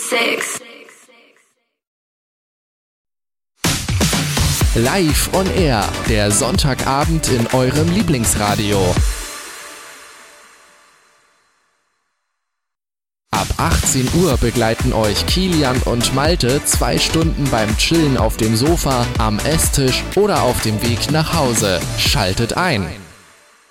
6. Live on Air, der Sonntagabend in eurem Lieblingsradio. Ab 18 Uhr begleiten euch Kilian und Malte 2 Stunden beim Chillen auf dem Sofa, am Esstisch oder auf dem Weg nach Hause. Schaltet ein!